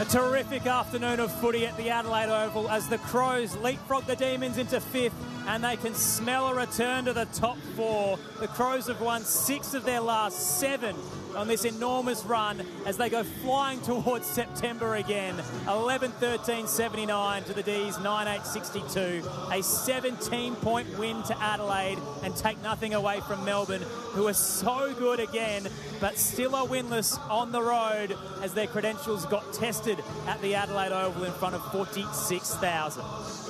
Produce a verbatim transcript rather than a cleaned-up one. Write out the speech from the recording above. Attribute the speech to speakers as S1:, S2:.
S1: A terrific afternoon of footy at the Adelaide Oval as the Crows leapfrog the Demons into fifth and they can smell a return to the top four. The Crows have won six of their last seven on this enormous run as they go flying towards September again. eleven thirteen seventy-nine to the D's nine eight sixty-two. A seventeen point win to Adelaide and take nothing away from Melbourne, who are so good again but still are winless on the road as their credentials got tested at the Adelaide Oval in front of forty-six thousand.